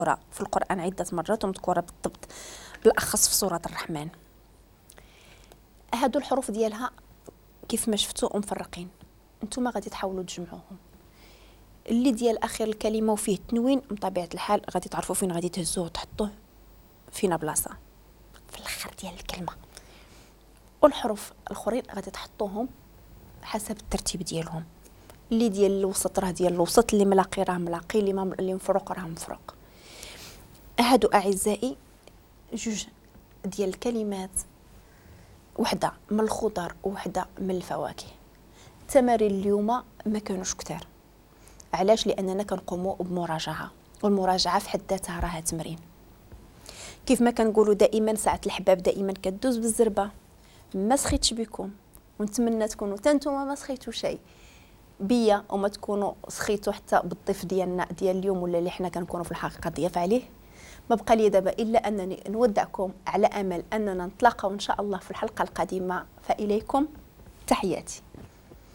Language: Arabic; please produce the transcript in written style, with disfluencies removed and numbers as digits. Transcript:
في القرآن عدة مرات ومذكورة بالضبط بالأخص في سورة الرحمن. هادو الحروف ديالها كيف ما شفتوا مفرقين، انتم غادي تحاولوا تجمعوهم. اللي ديال اخر الكلمه وفيه التنوين بطبيعه الحال غادي تعرفوا فين غادي تهزوه وتحطوه فينا بلاصه في الاخر ديال الكلمه. والحروف الاخرين غادي تحطوهم حسب الترتيب ديالهم. اللي ديال الوسط راه ديال الوسط، اللي ملاقي راه ملاقي، اللي مفروق راه مفروق. هادو اعزائي جوج ديال الكلمات، وحده من الخضر وحده من الفواكه. التمارين اليوم ما كانوش كتار. علاش؟ لاننا كنقوموا بمراجعه، والمراجعه في حد ذاتها راها تمرين. كيف ما كنقولوا دائما ساعه الحباب دائما كدوز بالزربه. ما سخيتش بكم، ونتمنى تكونوا حتى نتوما ما سخيتوا شيء بيا، وما تكونوا سخيتوا حتى بالضيف ديالنا ديال اليوم، ولا اللي حنا كنكونوا في الحقيقه ضياف عليه. ما بقى لي دابا الا انني نودعكم على امل اننا نتلاقاو ان شاء الله في الحلقه القادمه. فاليكم تحياتي.